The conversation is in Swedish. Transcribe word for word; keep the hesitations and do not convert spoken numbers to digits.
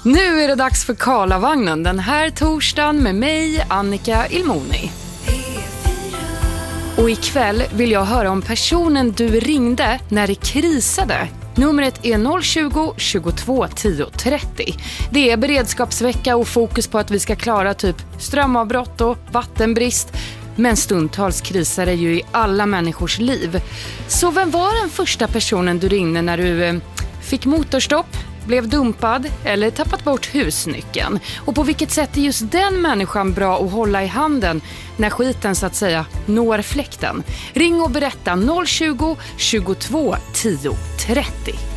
Nu är det dags för Karlavagnen den här torsdagen med mig, Annika Ilmoni. Och ikväll vill jag höra om personen du ringde när det krisade. Numret är noll tjugo, tjugotvå, tio, trettio. Det är beredskapsvecka och fokus på att vi ska klara typ strömavbrott och vattenbrist. Men stundtals krisar det ju i alla människors liv. Så vem var den första personen du ringde när du eh, fick motorstopp, blev dumpad eller tappat bort husnyckeln? Och på vilket sätt är just den människan bra att hålla i handen när skiten så att säga når fläkten? Ring och berätta noll tjugo, tjugotvå, tio, trettio.